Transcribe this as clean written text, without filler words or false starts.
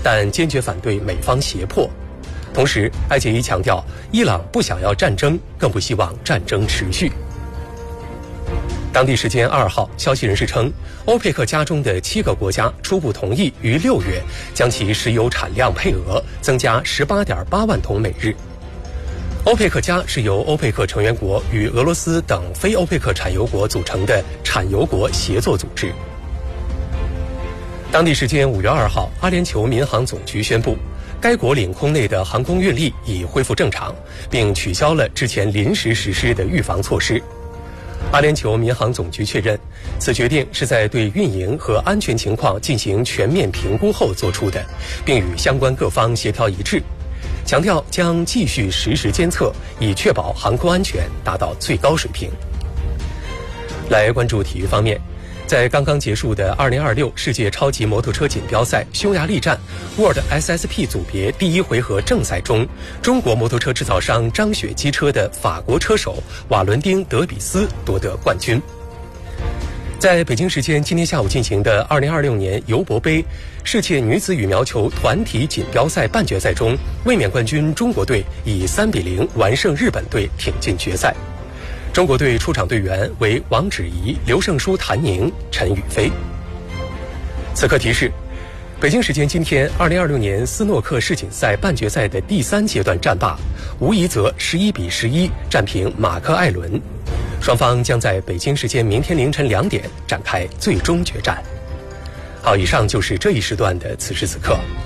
但坚决反对美方胁迫。同时，艾杰伊强调，伊朗不想要战争，更不希望战争持续。当地时间2号，消息人士称，欧佩克加中的7个国家初步同意于6月将其石油产量配额增加18.8万桶每日。欧佩克加是由欧佩克成员国与俄罗斯等非欧佩克产油国组成的产油国协作组织。当地时间5月2号，阿联酋民航总局宣布，该国领空内的航空运力已恢复正常，并取消了之前临时实施的预防措施。阿联酋民航总局确认，此决定是在对运营和安全情况进行全面评估后做出的，并与相关各方协调一致，强调将继续实时监测，以确保航空安全达到最高水平。来关注体育方面，在刚刚结束的2026世界超级摩托车锦标赛匈牙利站 World SSP 组别第1回合正赛中，中国摩托车制造商张雪机车的法国车手瓦伦丁·德比斯夺得冠军。在北京时间今天下午进行的2026年尤伯杯世界女子羽毛球团体锦标赛半决赛中，卫冕冠军中国队以3-0完胜日本队，挺进决赛。中国队出场队员为王芷怡、刘胜书、谭宁、陈雨菲。此刻提示，北京时间今天2026年斯诺克世锦赛半决赛的第3阶段战罢，吴怡泽11-11战平马克·艾伦，双方将在北京时间明天凌晨2点展开最终决战。好，以上就是这一时段的此时此刻。